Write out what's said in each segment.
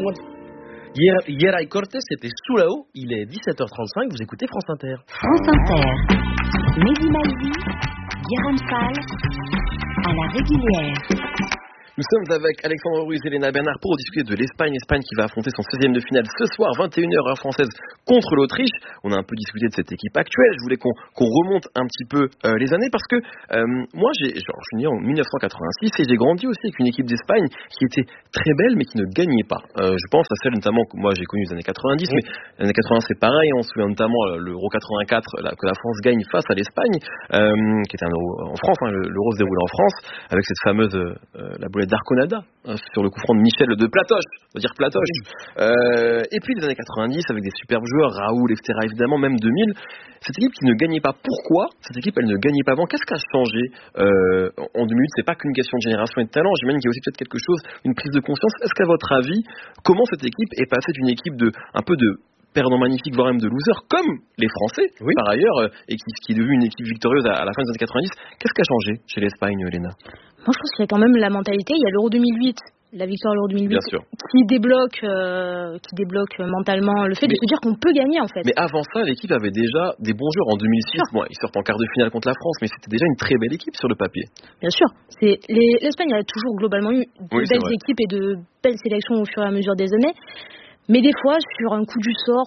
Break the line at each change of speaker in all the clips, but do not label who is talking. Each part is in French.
Yeray Cortés était sous la haut, il est 17h35, vous écoutez France Inter.
France Inter, Mehdi Maizi, Guérin Fall, à la régulière.
Nous sommes avec Alexandre Ruiz et Léna Bernard pour discuter de l'Espagne qui va affronter son 16e de finale ce soir, 21h heure française, contre l'Autriche. On a un peu discuté de cette équipe actuelle. Je voulais qu'on remonte un petit peu les années parce que moi, je suis né en 1986 et j'ai grandi aussi avec une équipe d'Espagne qui était très belle mais qui ne gagnait pas. Je pense à celle notamment que moi j'ai connue les années 90, mais les années 80 c'est pareil. On se souvient notamment l'Euro 84 que la France gagne face à l'Espagne, qui était un Euro en France. L'Euro se déroule en France avec cette fameuse la boulette d'Arconada sur le coup franc de Michel de Platoche, on va dire Platoche. Et puis les années 90 avec des superbes joueurs, Raoul, etc. évidemment, même 2000. Cette équipe qui ne gagnait pas. Pourquoi cette équipe elle ne gagnait pas avant? Qu'est-ce qui a changé en 2 minutes? C'est pas qu'une question de génération et de talent. J'imagine qu'il y a aussi peut-être quelque chose, une prise de conscience. Est-ce qu'à votre avis, comment cette équipe est passée d'une équipe un peu de perdant magnifique, voire même de loser, comme les Français, par ailleurs, et qui est devenue une équipe victorieuse à la fin des années 90. Qu'est-ce qui a changé chez l'Espagne, Léna?
Moi, je pense qu'il y a quand même la mentalité. Il y a l'Euro 2008, la victoire à l'Euro 2008, qui débloque mentalement le fait de se dire qu'on peut gagner, en fait.
Mais avant ça, l'équipe avait déjà des bons joueurs. En 2006, ils sortent en quart de finale contre la France, mais c'était déjà une très belle équipe sur le papier.
Bien sûr. L'Espagne a toujours globalement eu de belles équipes et de belles sélections au fur et à mesure des années. Mais des fois, sur un coup du sort,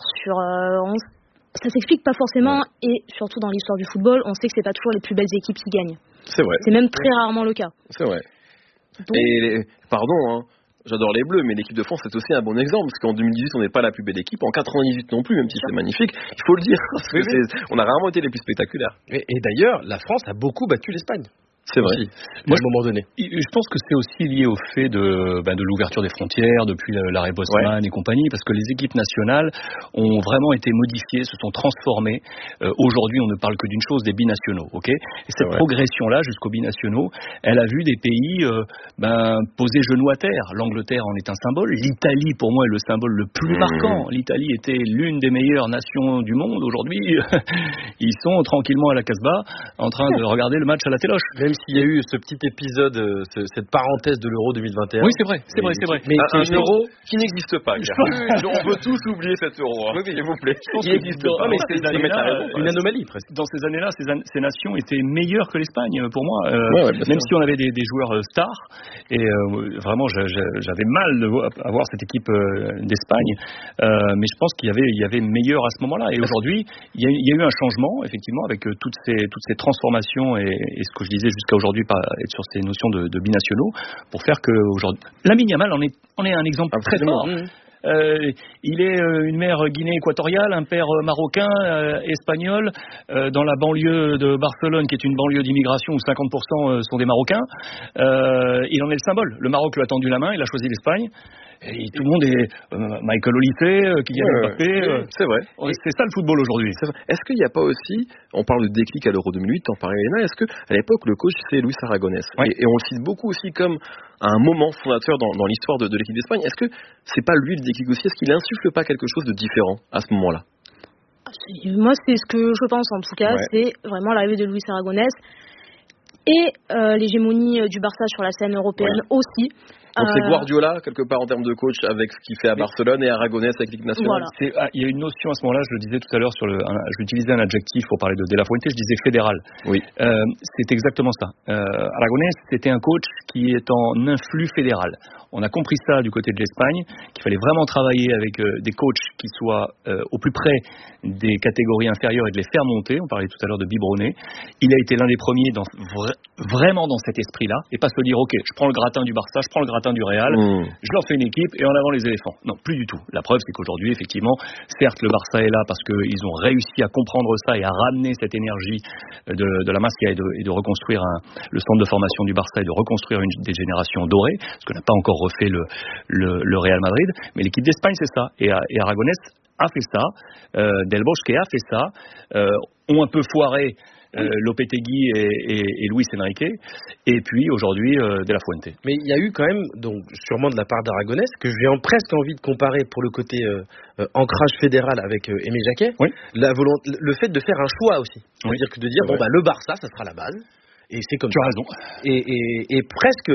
ça s'explique pas forcément, et surtout dans l'histoire du football, on sait que c'est pas toujours les plus belles équipes qui gagnent.
C'est vrai.
C'est même très rarement le cas.
C'est vrai. Donc... Pardon, j'adore les Bleus, mais l'équipe de France c'est aussi un bon exemple, parce qu'en 2018 on n'est pas la plus belle équipe, en 98 non plus, même si c'est magnifique, il faut le dire, parce que on a rarement été les plus spectaculaires.
Et d'ailleurs, la France a beaucoup battu l'Espagne.
C'est vrai.
Moi, à un moment donné.
Je pense que c'est aussi lié au fait de l'ouverture des frontières depuis l'arrêt Bosman et compagnie, parce que les équipes nationales ont vraiment été modifiées, se sont transformées. Aujourd'hui, on ne parle que d'une chose, des binationaux, ok ? Et cette progression-là, jusqu'aux binationaux, elle a vu des pays poser genoux à terre. L'Angleterre en est un symbole. L'Italie, pour moi, est le symbole le plus marquant. L'Italie était l'une des meilleures nations du monde. Aujourd'hui, ils sont tranquillement à la Casbah, en train de regarder le match à la téloche.
Même s'il y a eu ce petit épisode, cette parenthèse de l'Euro 2021.
Oui, c'est vrai.
Mais un euro qui n'existe pas. On veut tous oublier cet euro, s'il vous plaît.
Qui n'existe pas. Mais ces années-là, une anomalie presque. Dans ces années-là, ces nations étaient meilleures que l'Espagne, pour moi. Même si on avait des joueurs stars. Et vraiment, j'avais mal de voir cette équipe d'Espagne. Mais je pense qu'il y avait meilleur à ce moment-là. Et aujourd'hui, il y a eu un changement, effectivement, avec toutes ces transformations et ce que je disais jusqu'à aujourd'hui être sur ces notions de binationaux, pour faire que aujourd'hui Lamine Yamal en est un exemple très fort. Il est une mère Guinée équatoriale, un père marocain, espagnol, dans la banlieue de Barcelone, qui est une banlieue d'immigration où 50% sont des Marocains. Il en est le symbole. Le Maroc lui a tendu la main, il a choisi l'Espagne. Et tout le monde est Michael Olise, Kylian Mbappé.
C'est vrai.
C'est ça le football aujourd'hui.
Est-ce qu'il n'y a pas aussi, on parle de déclic à l'Euro 2008, t'en parlais Léna, est-ce qu'à l'époque le coach c'est Luis Aragonés et on le cite beaucoup aussi comme un moment fondateur dans l'histoire de l'équipe d'Espagne. Est-ce que c'est pas lui le déclic aussi? Est-ce qu'il insuffle pas quelque chose de différent à ce moment-là?
Moi c'est ce que je pense en tout cas, c'est vraiment l'arrivée de Luis Aragonés et l'hégémonie du Barça sur la scène européenne aussi.
Donc c'est Guardiola, quelque part, en termes de coach, avec ce qu'il fait à Barcelone, et Aragonés avec l'équipe nationale.
Voilà.
Il y a une notion à ce moment-là, je le disais tout à l'heure, j'utilisais un adjectif pour parler de la Fuente, je disais fédéral.
Oui.
C'est exactement ça. Aragonés, c'était un coach qui est en influx fédéral. On a compris ça du côté de l'Espagne, qu'il fallait vraiment travailler avec des coachs qui soient au plus près des catégories inférieures et de les faire monter. On parlait tout à l'heure de biberonner. Il a été l'un des premiers vraiment dans cet esprit-là, et pas se dire, ok, je prends le gratin du Barça, je prends le gratin du Real, je leur fais une équipe et en avant les éléphants. Non, plus du tout. La preuve, c'est qu'aujourd'hui, effectivement, certes, le Barça est là parce qu'ils ont réussi à comprendre ça et à ramener cette énergie de la Masia et de reconstruire le centre de formation du Barça et de reconstruire des générations dorées, ce que n'a pas encore refait le Real Madrid. Mais l'équipe d'Espagne, c'est ça. Et Aragonés a fait ça. Del Bosque a fait ça. Ont un peu foiré Lopetegui et Luis Enrique, et puis aujourd'hui De La Fuente.
Mais il y a eu quand même, donc sûrement de la part d'Aragonés, que j'ai presque envie de comparer pour le côté ancrage fédéral avec Aimé Jacquet, le fait de faire un choix aussi. C'est-à-dire que de dire, le Barça, ça sera la base. Et c'est comme
tu
ça.
as raison.
Et presque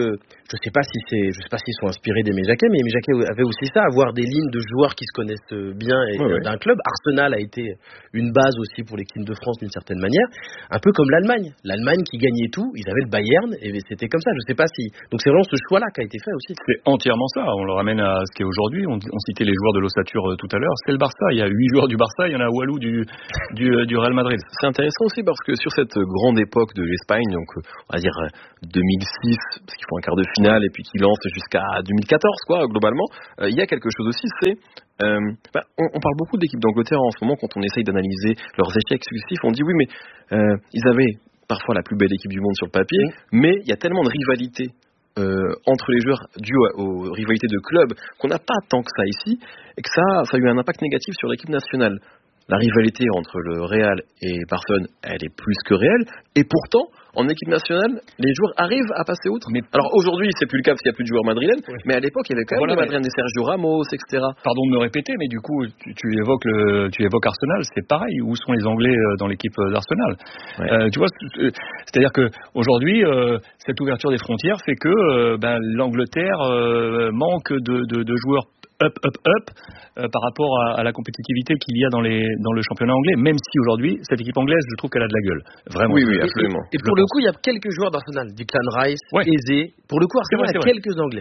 je sais pas s'ils sont inspirés d'Aimé Jacquet, mais Aimé Jacquet avait aussi ça, avoir des lignes de joueurs qui se connaissent bien d'un club. Arsenal a été une base aussi pour l'équipe de France d'une certaine manière, un peu comme l'Allemagne qui gagnait tout, ils avaient le Bayern et c'était comme ça. Je sais pas si, donc c'est vraiment ce choix-là qui a été fait aussi.
C'est entièrement ça. On le ramène à ce qu'est aujourd'hui. On citait les joueurs de l'ossature tout à l'heure. C'est le Barça. Il y a 8 joueurs du Barça. Il y en a Walou du Real Madrid.
C'est intéressant aussi parce que sur cette grande époque de l'Espagne, donc on va dire 2006, parce qu'ils font un quart de finale et puis qu'ils lancent jusqu'à 2014, quoi, globalement, il y a quelque chose aussi, c'est on parle beaucoup d'équipes d'Angleterre en ce moment quand on essaye d'analyser leurs échecs successifs. On dit oui, mais ils avaient parfois la plus belle équipe du monde sur le papier, mais il y a tellement de rivalité entre les joueurs dues aux rivalités de clubs qu'on n'a pas tant que ça ici, et que ça a eu un impact négatif sur l'équipe nationale. La rivalité entre le Real et Barcelone, elle est plus que réelle, et pourtant, en équipe nationale, les joueurs arrivent à passer outre. Mais alors aujourd'hui, c'est plus le cas parce qu'il n'y a plus de joueurs madrilènes, mais à l'époque, il y avait quand même des madrilènes, des Sergio Ramos, etc.
Pardon de me répéter, mais du coup, tu évoques Arsenal, c'est pareil. Où sont les Anglais dans l'équipe d'Arsenal? Tu vois, c'est-à-dire que aujourd'hui, cette ouverture des frontières fait que l'Angleterre manque de joueurs up par rapport à la compétitivité qu'il y a dans le championnat anglais, même si aujourd'hui cette équipe anglaise, je trouve qu'elle a de la gueule, vraiment.
Oui, absolument.
Et pour le coup, il y a quelques joueurs d'Arsenal, Declan Rice, Eze. Pour le coup, Arsenal a quelques Anglais.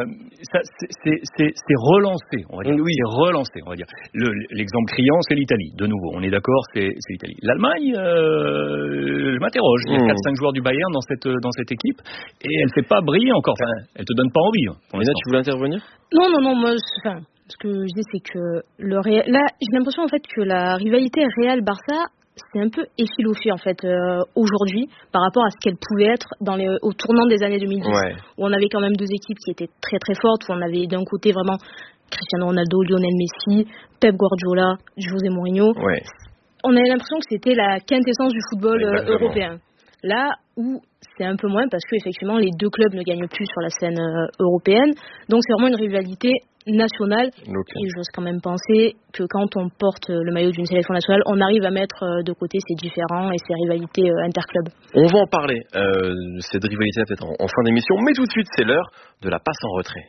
C'est relancé, on va dire. Oui, c'est relancé, on va dire. L'exemple criant, c'est l'Italie. De nouveau, on est d'accord, c'est l'Italie. L'Allemagne, je m'interroge. Il y a 4-5 joueurs du Bayern dans cette équipe, et elle ne fait pas briller encore. Enfin, elle te donne pas envie.
Léna, tu voulais intervenir?
Non, moi, ce que je dis, c'est que là, j'ai l'impression en fait que la rivalité Real-Barça, c'est un peu effiloché en fait aujourd'hui par rapport à ce qu'elle pouvait être au tournant des années 2010, où on avait quand même deux équipes qui étaient très très fortes, où on avait d'un côté vraiment Cristiano Ronaldo, Lionel Messi, Pep Guardiola, José Mourinho. On avait l'impression que c'était la quintessence du football européen. Là où c'est un peu moins parce qu'effectivement les deux clubs ne gagnent plus sur la scène européenne, donc c'est vraiment une rivalité nationale. Et j'ose quand même penser que quand on porte le maillot d'une sélection nationale, on arrive à mettre de côté ces différends et ces rivalités interclubs.
On va en parler de cette rivalité peut-être en fin d'émission, mais tout de suite c'est l'heure de la passe en retrait.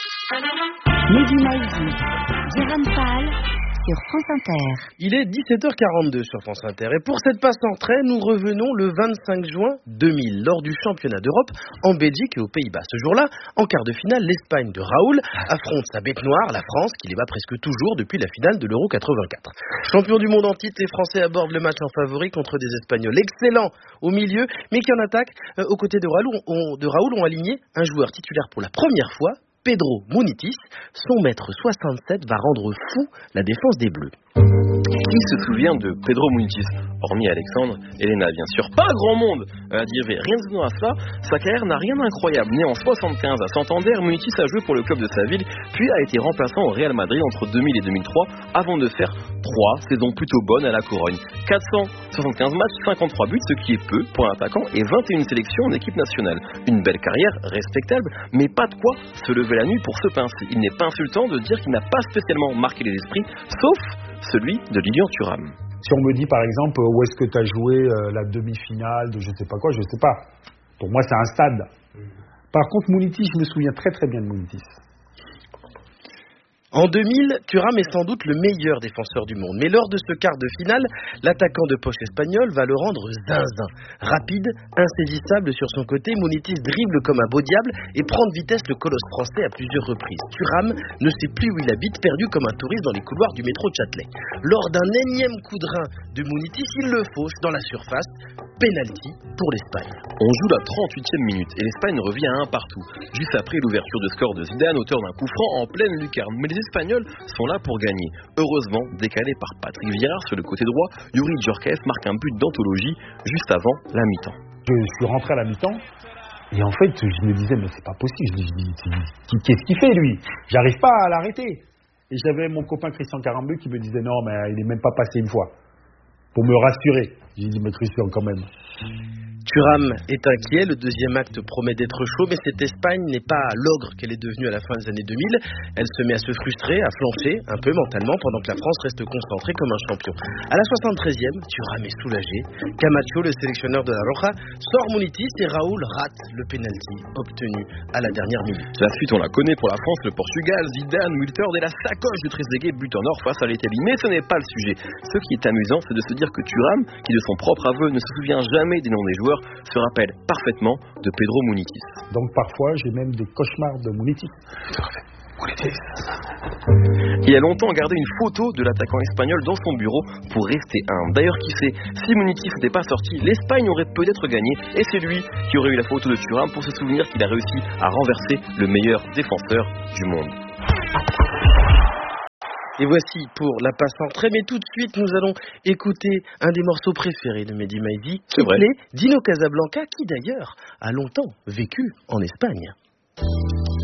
Mehdi Maizi, Guérin Fall sur France Inter.
Il est 17h42 sur France Inter et pour cette passe en retrait, nous revenons le 25 juin 2000 lors du championnat d'Europe en Belgique et aux Pays-Bas. Ce jour-là, en quart de finale, l'Espagne de Raoul affronte sa bête noire, la France, qui les bat presque toujours depuis la finale de l'Euro 84. Champion du monde en titre, les Français abordent le match en favori contre des Espagnols excellents au milieu, mais qui en attaque aux côtés de Raoul ont aligné un joueur titulaire pour la première fois, Pedro Munitis. Son mètre 67 va rendre fou la défense des Bleus.
Qui se souvient de Pedro Munitis? Hormis Alexandre et Léna, bien sûr. Pas grand monde à dire rien de à cela. Sa carrière n'a rien d'incroyable. Né en 75 à Santander, Munitis a joué pour le club de sa ville, puis a été remplaçant au Real Madrid entre 2000 et 2003, avant de faire 3 saisons plutôt bonnes à la Corogne. 475 matchs, 53 buts, ce qui est peu pour un attaquant, et 21 sélections en équipe nationale. Une belle carrière, respectable, mais pas de quoi se lever la nuit pour se pincer. Il n'est pas insultant de dire qu'il n'a pas spécialement marqué les esprits, sauf celui de Lilian Thuram.
Si on me dit par exemple où est-ce que tu as joué la demi-finale de je sais pas quoi, je sais pas. Pour moi c'est un stade. Par contre Munitis, je me souviens très très bien de Munitis.
En 2000, Thuram est sans doute le meilleur défenseur du monde. Mais lors de ce quart de finale, l'attaquant de poche espagnol va le rendre zinzin. Rapide, insaisissable sur son côté, Munitis dribble comme un beau diable et prend de vitesse le colosse français à plusieurs reprises. Thuram ne sait plus où il habite, perdu comme un touriste dans les couloirs du métro de Châtelet. Lors d'un énième coup de rein de Munitis, il le fauche dans la surface. Penalty pour l'Espagne.
On joue la 38e minute et l'Espagne revient à 1 partout. Juste après l'ouverture de score de Zidane, auteur d'un coup franc en pleine lucarne. Mais les Espagnols sont là pour gagner. Heureusement, décalé par Patrick Vieira sur le côté droit, Yuri Djorkaeff marque un but d'anthologie juste avant la mi-temps.
Je suis rentré à la mi-temps et en fait, je me disais, mais c'est pas possible. Je dis, qu'est-ce qu'il fait lui? J'arrive pas à l'arrêter. Et j'avais mon copain Christian Carambeu qui me disait, non, mais il est même pas passé une fois. Pour me rassurer. J'ai dit, mais Christian, quand même.
Thuram est inquiet, le deuxième acte promet d'être chaud, mais cette Espagne n'est pas l'ogre qu'elle est devenue à la fin des années 2000. Elle se met à se frustrer, à flancher un peu mentalement, pendant que la France reste concentrée comme un champion. À la 73e, Thuram est soulagé. Camacho, le sélectionneur de la Roja, sort Munitis et Raoul rate le pénalty obtenu à la dernière minute.
La suite, on la connaît pour la France, le Portugal, Zidane, Multord et la sacoche de Trezeguet, but en or face à l'Italie. Mais ce n'est pas le sujet. Ce qui est amusant, c'est de se dire que Thuram, qui de son propre aveu ne se souvient jamais des noms des joueurs, se rappelle parfaitement de Pedro Munitis.
Donc parfois, j'ai même des cauchemars de Munitis.
Il a longtemps gardé une photo de l'attaquant espagnol dans son bureau pour rester humble. D'ailleurs, qui sait, si Munitis n'était pas sorti, l'Espagne aurait peut-être gagné et c'est lui qui aurait eu la photo de Thuram pour se souvenir qu'il a réussi à renverser le meilleur défenseur du monde.
Et voici pour la passe en trait, mais tout de suite nous allons écouter un des morceaux préférés de Mehdi Maizi, Dino Casablanca, qui d'ailleurs a longtemps vécu en Espagne.